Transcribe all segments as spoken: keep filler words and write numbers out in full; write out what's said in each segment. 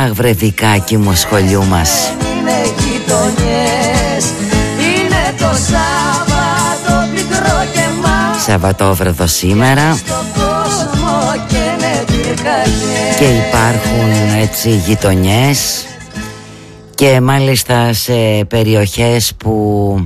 Αχ βρε Βικάκι μου, σχολιού μας. Είναι γειτονιές, είναι το Σάββατο πικρό και μ' Σαββατόβραδο σήμερα στον κόσμο και είναι πυρκαγιές. και υπάρχουν έτσι γειτονιές και μάλιστα σε περιοχές που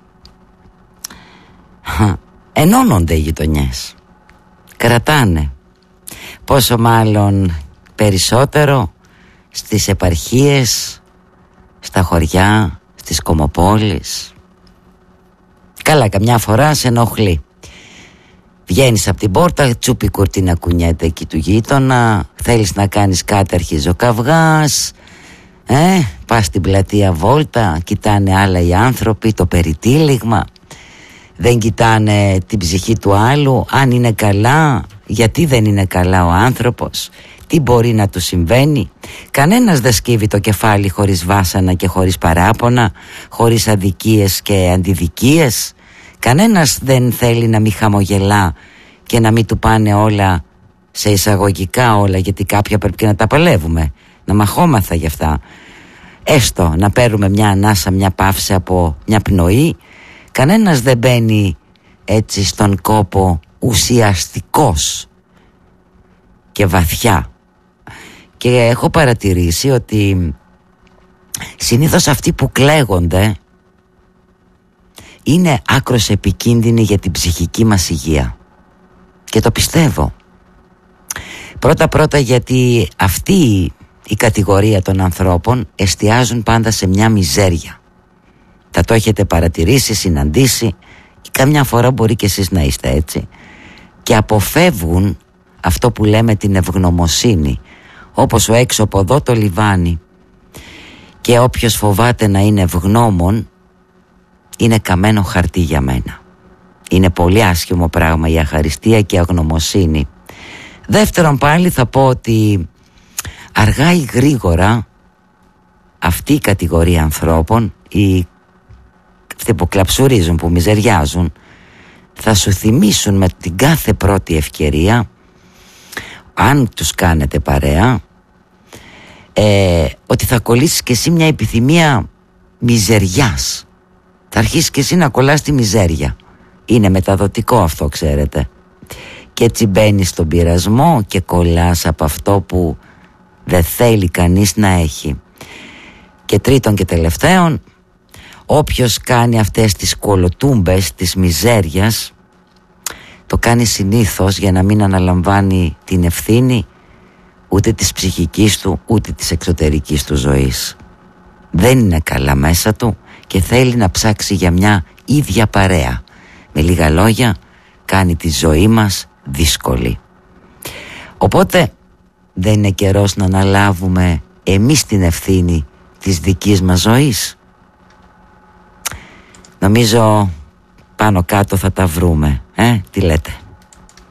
ενώνονται οι γειτονιές, κρατάνε, πόσο μάλλον περισσότερο στις επαρχίες, στα χωριά, στις κομμοπόλεις. Καλά, καμιά φορά σε ενοχλεί. Βγαίνεις από την πόρτα, τσούπι κουρτίνα κουνιέται εκεί του γείτονα, θέλεις να κάνεις κάτι, αρχίζει ο καυγάς, ε, πας στην πλατεία βόλτα, κοιτάνε άλλα οι άνθρωποι, το περιτύλιγμα, δεν κοιτάνε την ψυχή του άλλου, αν είναι καλά, γιατί δεν είναι καλά ο άνθρωπος, τι μπορεί να του συμβαίνει. Κανένας δεν σκύβει το κεφάλι χωρίς βάσανα και χωρίς παράπονα, χωρίς αδικίες και αντιδικίες. Κανένας δεν θέλει να μην χαμογελά και να μην του πάνε όλα σε εισαγωγικά όλα, γιατί κάποια πρέπει και να τα παλεύουμε, να μαχόμαθα γι' αυτά. Έστω να παίρνουμε μια ανάσα, μια παύση από μια πνοή. Κανένας δεν μπαίνει έτσι στον κόπο ουσιαστικός και βαθιά. Και έχω παρατηρήσει ότι συνήθως αυτοί που κλαίγονται είναι άκρως επικίνδυνοι για την ψυχική μας υγεία. Και το πιστεύω. Πρώτα πρώτα γιατί αυτή η κατηγορία των ανθρώπων εστιάζουν πάντα σε μια μιζέρια. Θα το έχετε παρατηρήσει, συναντήσει, ή καμιά φορά μπορεί και εσείς να είστε έτσι, και αποφεύγουν αυτό που λέμε την ευγνωμοσύνη, όπως ο έξω από εδώ το λιβάνι. Και όποιος φοβάται να είναι ευγνώμων είναι καμένο χαρτί για μένα. Είναι πολύ άσχημο πράγμα η αχαριστία και η αγνωμοσύνη. Δεύτερον πάλι θα πω ότι αργά ή γρήγορα αυτή η κατηγορία ανθρώπων, οι αυτοί που κλαψουρίζουν, που μιζεριάζουν, θα σου θυμίσουν με την κάθε πρώτη ευκαιρία, αν τους κάνετε παρέα, ε, ότι θα κολλήσεις και εσύ μια επιθυμία μιζεριάς. Θα αρχίσεις και εσύ να κολλάς τη μιζέρια. Είναι μεταδοτικό αυτό, ξέρετε. Και έτσι μπαίνεις στον πειρασμό και κολλάς από αυτό που δεν θέλει κανείς να έχει. Και τρίτον και τελευταίον, όποιος κάνει αυτές τις κολοτούμπες της μιζέριας, το κάνει συνήθως για να μην αναλαμβάνει την ευθύνη ούτε της ψυχικής του ούτε της εξωτερικής του ζωής. Δεν είναι καλά μέσα του και θέλει να ψάξει για μια ίδια παρέα. Με λίγα λόγια, κάνει τη ζωή μας δύσκολη. Οπότε δεν είναι καιρός να αναλάβουμε εμείς την ευθύνη της δικής μας ζωής? Νομίζω πάνω κάτω θα τα βρούμε. Ε, τι λέτε?